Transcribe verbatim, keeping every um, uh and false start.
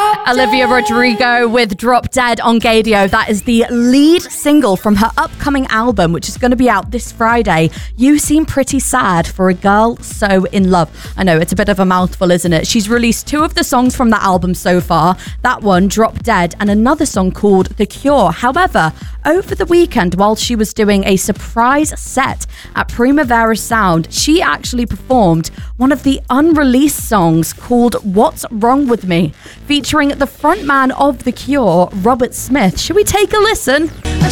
Olivia Rodrigo with Drop Dead on Gadio. That is the lead single from her upcoming album, which is going to be out this Friday. You Seem Pretty Sad for a Girl So In Love. I know, it's a bit of a mouthful, isn't it? She's released two of the songs from that album so far. That one, Drop Dead, and another song called The Cure. However, over the weekend, while she was doing a surprise set at Primavera Sound, she actually performed one of the unreleased songs called What's Wrong With Me, featuring the frontman of The Cure, Robert Smith. Should we take a listen?